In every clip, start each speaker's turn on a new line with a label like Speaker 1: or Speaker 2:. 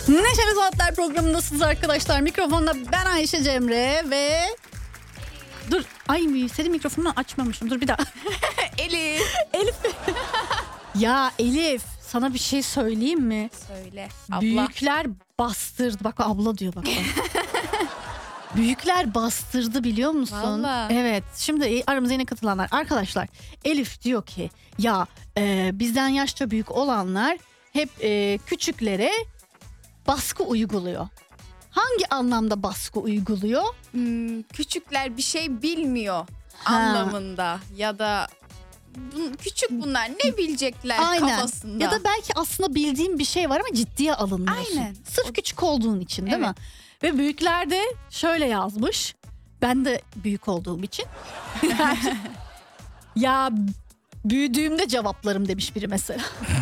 Speaker 1: Neşeli Saatler programındasınız arkadaşlar. Mikrofonda ben Ayşe Cemre ve... Dur, ay senin mikrofonunu açmamışım. Dur bir daha.
Speaker 2: Elif.
Speaker 1: Elif. Ya Elif, sana bir şey söyleyeyim mi?
Speaker 2: Söyle. Abla.
Speaker 1: Büyükler bastırdı. Bak abla diyor bak. Büyükler bastırdı biliyor musun?
Speaker 2: Vallahi.
Speaker 1: Evet. Şimdi aramıza yine katılanlar. Arkadaşlar Elif diyor ki ya bizden yaşça büyük olanlar hep küçüklere baskı uyguluyor. Hangi anlamda baskı uyguluyor?
Speaker 2: Küçükler bir şey bilmiyor
Speaker 1: Ha.
Speaker 2: anlamında ya da küçük bunlar ne bilecekler
Speaker 1: Aynen.
Speaker 2: kafasında.
Speaker 1: Ya da belki aslında bildiğin bir şey var ama ciddiye alınmıyorsun.
Speaker 2: Aynen.
Speaker 1: Sırf küçük olduğun için değil mi?
Speaker 2: Evet.
Speaker 1: Ve büyükler de şöyle yazmış. Ben de büyük olduğum için. Ya büyüdüğümde cevaplarım demiş biri mesela.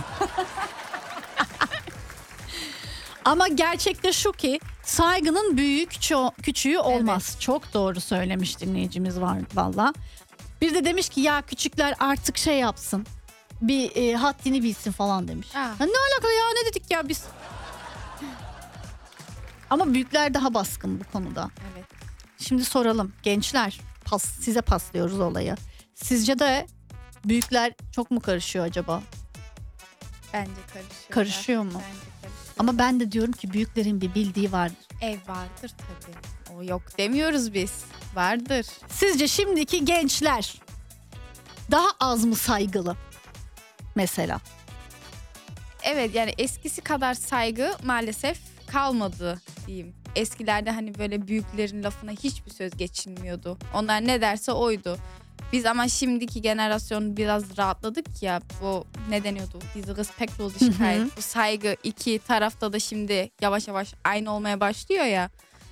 Speaker 1: Ama gerçekte şu ki saygının küçüğü olmaz.
Speaker 2: Evet.
Speaker 1: Çok doğru söylemiş dinleyicimiz var valla. Bir de demiş ki ya küçükler artık şey yapsın. Bir haddini bilsin falan demiş.
Speaker 2: Aa.
Speaker 1: Ya ne alaka ya, ne dedik ya biz? Ama büyükler daha baskın bu konuda.
Speaker 2: Evet.
Speaker 1: Şimdi soralım gençler, size paslıyoruz olayı. Sizce de büyükler çok mu karışıyor acaba?
Speaker 2: Bence karışıyor.
Speaker 1: Karışıyor mu?
Speaker 2: Bence karışıyor.
Speaker 1: Ama ben de diyorum ki büyüklerin bir bildiği vardır.
Speaker 2: Ev vardır tabii. O yok demiyoruz biz. Vardır.
Speaker 1: Sizce şimdiki gençler daha az mı saygılı mesela?
Speaker 2: Evet, yani eskisi kadar saygı maalesef kalmadı diyeyim. Eskilerde hani böyle büyüklerin lafına hiçbir söz geçilmiyordu. Onlar ne derse oydu. Biz ama şimdiki jenerasyon biraz rahatladık ya. Bu ne deniyordu? Diese Respektlosigkeit. Bu saygı iki tarafta da şimdi yavaş yavaş aynı olmaya başlıyor ya.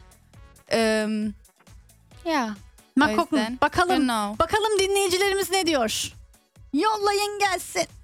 Speaker 2: Ya. O yüzden,
Speaker 1: Bakalım.
Speaker 2: you know.
Speaker 1: Bakalım dinleyicilerimiz ne diyor? Yollayın gelsin.